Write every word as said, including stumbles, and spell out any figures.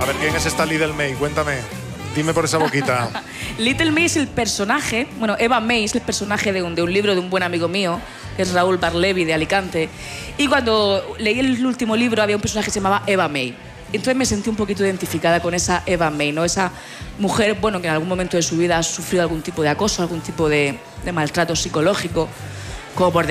ver, ¿quién es esta Little May? Cuéntame. Dime por esa boquita. Little May es el personaje, bueno, Eva May es el personaje de un, de un libro de un buen amigo mío, que es Raúl Barlevi, de Alicante. Y cuando leí el último libro había un personaje que se llamaba Eva May. Entonces me sentí un poquito identificada con esa Eva May, ¿no? Esa mujer, bueno, que en algún momento de su vida ha sufrido algún tipo de acoso, algún tipo de, de maltrato psicológico, como por